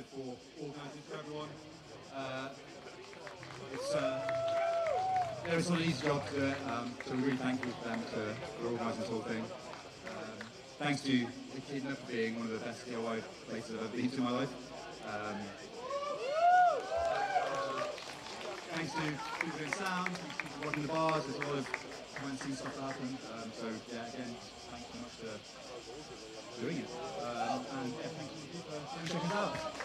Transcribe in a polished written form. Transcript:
for organising for everyone. It's not an easy job to do it, so we're really thankful to them for organising this whole thing. Thanks to Echidna for being one of the best DIY places I've ever been to in my life. Thanks to people doing sound, thanks to people working the bars, there's a lot of behind-the-scenes stuff that happened. So yeah, again, thanks so much for doing it. And yeah, thanks for checking us out.